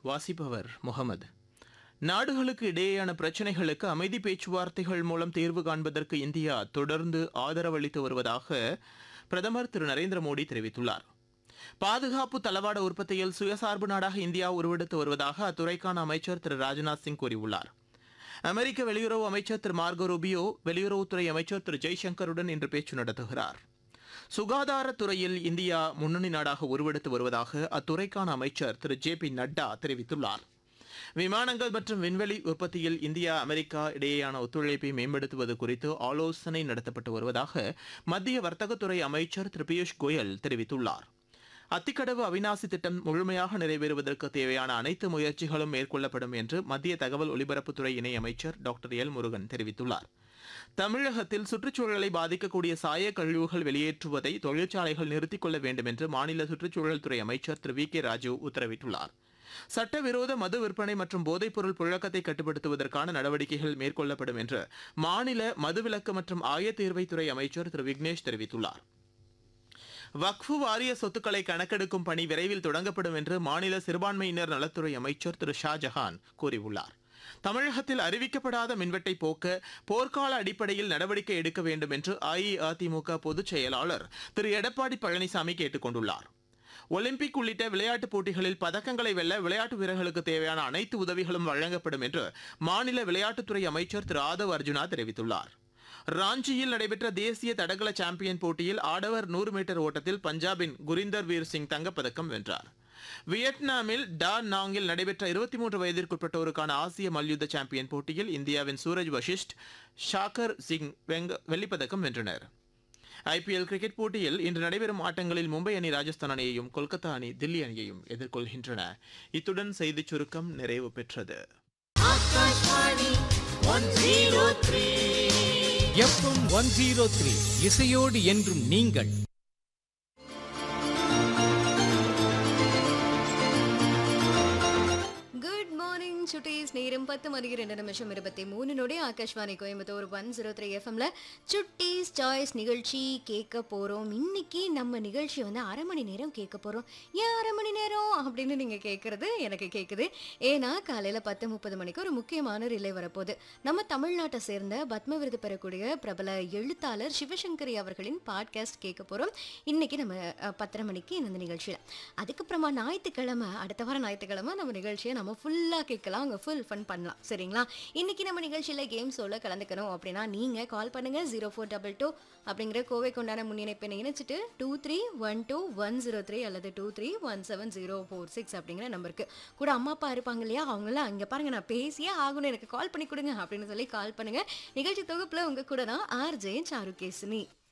வாசிப்பவர் முகமது. நாடுகளுக்கு இடையேயான பிரச்சினைகளுக்கு அமைதி பேச்சுவார்த்தைகள் மூலம் தீர்வு காண்பதற்கு இந்தியா தொடர்ந்து ஆதரவளித்து வருவதாக பிரதமர் திரு நரேந்திர மோடி தெரிவித்துள்ளார். பாதுகாப்பு தளவாட உற்பத்தியில் சுயசார்பு நாடாக இந்தியா உருவெடுத்து வருவதாக அத்துறைக்கான அமைச்சர் திரு ராஜ்நாத் சிங் கூறியுள்ளார். அமெரிக்க வெளியுறவு அமைச்சர் திரு மார்கோ ரூபியோ வெளியுறவுத்துறை அமைச்சர் திரு ஜெய்சங்கருடன் இன்று பேச்சு நடத்துகிறார். சுகாதாரத்துறையில் இந்தியா முன்னணி நாடாக உருவெடுத்து வருவதாக அத்துறைக்கான அமைச்சர் திரு ஜே பி நட்டா தெரிவித்துள்ளார். விமானங்கள் மற்றும் விண்வெளி உற்பத்தியில் இந்தியா அமெரிக்கா இடையேயான ஒத்துழைப்பை மேம்படுத்துவது குறித்து ஆலோசனை நடத்தப்பட்டு வருவதாக மத்திய வர்த்தகத்துறை அமைச்சர் திரு பியூஷ் கோயல் தெரிவித்துள்ளார். அத்திக்கடவு அவிநாசி திட்டம் முழுமையாக நிறைவேறுவதற்கு தேவையான அனைத்து முயற்சிகளும் மேற்கொள்ளப்படும் என்று மத்திய தகவல் ஒலிபரப்புத்துறை இணையமைச்சர் டாக்டர் எல் முருகன் தெரிவித்துள்ளார். தமிழகத்தில் சுற்றுச்சூழலை பாதிக்கக்கூடிய சாய கழிவுகள் வெளியேற்றுவதை தொழிற்சாலைகள் நிறுத்திக் கொள்ள வேண்டும் என்று மாநில சுற்றுச்சூழல் துறை அமைச்சர் திரு வி கே ராஜு உத்தரவிட்டுள்ளார். சட்டவிரோத மது விற்பனை மற்றும் போதைப்பொருள் புழக்கத்தை கட்டுப்படுத்துவதற்கான நடவடிக்கைகள் மேற்கொள்ளப்படும் என்று மாநில மதுவிலக்கு மற்றும் ஆயத்தீர்வைத்துறை அமைச்சர் திரு விக்னேஷ் தெரிவித்துள்ளார். வக்ஃபு வாரிய சொத்துக்களை கணக்கெடுக்கும் பணி விரைவில் தொடங்கப்படும் என்று மாநில சிறுபான்மையினர் நலத்துறை அமைச்சர் திரு ஷாஜஹான் கூறியுள்ளார். தமிழகத்தில் அறிவிக்கப்படாத மின்வெட்டை போக்க போர்க்கால அடிப்படையில் நடவடிக்கை எடுக்க வேண்டும் என்று அஇஅதிமுக பொதுச் செயலாளர் திரு எடப்பாடி பழனிசாமி கேட்டுக் கொண்டுள்ளார். ஒலிம்பிக் உள்ளிட்ட விளையாட்டுப் போட்டிகளில் பதக்கங்களை வெல்ல விளையாட்டு வீரர்களுக்கு தேவையான அனைத்து உதவிகளும் வழங்கப்படும் என்று மாநில விளையாட்டுத்துறை அமைச்சர் திரு ஆதவ் அர்ஜுனா தெரிவித்துள்ளார். ராஞ்சியில் நடைபெற்ற தேசிய தடகள சாம்பியன் போட்டியில் ஆடவர் 100 மீட்டர் ஓட்டத்தில் பஞ்சாபின் குரிந்தர் வீர் சிங் தங்கப்பதக்கம் வென்றார். வியட்நாமில் டா நாங்கில் நடைபெற்ற 23 வயதிற்குட்பட்டோருக்கான ஆசிய மல்யுத்த சாம்பியன் போட்டியில் இந்தியாவின் சூரஜ் வஷிஷ்ட், ஷாக்கர் சிங் வெள்ளிப்பதக்கம் வென்றனர். ஐபிஎல் கிரிக்கெட் போட்டியில் இன்று நடைபெறும் ஆட்டங்களில் மும்பை அணி ராஜஸ்தான் அணியையும், கொல்கத்தா அணி தில்லி அணியையும் எதிர்கொள்கின்றன. இத்துடன் செய்திச் சுருக்கம் நிறைவு பெற்றது. எஃப்எம் 103 இசையோடு என்றும் நீங்கள். சுட்டீஸ் நேரம் 10:02 ஆகாஷ்வாணி கோயம்புத்தூர் 103 எஃப்எம்ல சுட்டீஸ் சாய்ஸ் நிகழ்ச்சி கேட்க போறோம். இன்னைக்கு நம்ம நிகழ்ச்சி அரை மணி நேரம் கேட்க போறோம். ஏன் அரை மணி நேரம் அப்படின்னு நீங்க கேட்கறது எனக்கு கேட்குது. ஏன்னா காலையில 10:30 மணிக்கு ஒரு முக்கியமான ரிலே வரப்போகுது. நம்ம தமிழ்நாட்டை சேர்ந்த பத்ம விருது பெறக்கூடிய பிரபல எழுத்தாளர் சிவசங்கரி அவர்களின் பாட்காஸ்ட் கேட்க போறோம். இன்னைக்கு நம்ம 10:30 மணிக்கு இந்த நிகழ்ச்சியில. அதுக்கப்புறமா ஞாயிற்றுக்கிழமை, அடுத்த வாரம் ஞாயிற்றுக்கிழமை நம்ம நிகழ்ச்சியை நம்ம ஃபுல்லா கேட்கலாம். அங்கே ஃபுல் ஃபன் பண்ணலாம். சரிங்களா? இன்னைக்கு நம்ம நிகழ்ச்சியில் கேம் ஷோவில் கலந்துக்கணும் அப்படின்னா நீங்கள் கால் பண்ணுங்க. 0422 அப்படிங்கிற கோவை கொண்டான முன்னிணைப்பை இணைச்சிட்டு 2312-103 அல்லது 2317-046 அப்படிங்கிற நம்பருக்கு கூட அம்மா அப்பா இருப்பாங்க இல்லையா, அவங்களாம் அங்கே பாருங்க, நான் பேசியே ஆகணும், எனக்கு கால் பண்ணி கொடுங்க அப்படின்னு சொல்லி கால் பண்ணுங்க. நிகழ்ச்சி தொகுப்பில் உங்க கூட தான் ஆர்ஜே சாருகேசினி.